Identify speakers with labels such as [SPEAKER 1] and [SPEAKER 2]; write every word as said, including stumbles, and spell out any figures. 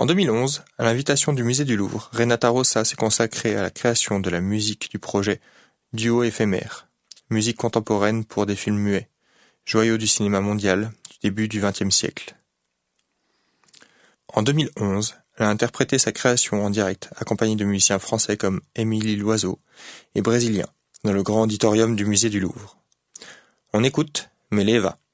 [SPEAKER 1] En deux mille onze, à l'invitation du musée du Louvre, Renata Rossa s'est consacrée à la création de la musique du projet Duo éphémère, musique contemporaine pour des films muets, joyaux du cinéma mondial du début du vingtième siècle. En deux mille onze, elle a interprété sa création en direct, accompagnée de musiciens français comme Émilie Loiseau et brésiliens, dans le grand auditorium du musée du Louvre. On écoute Meleva.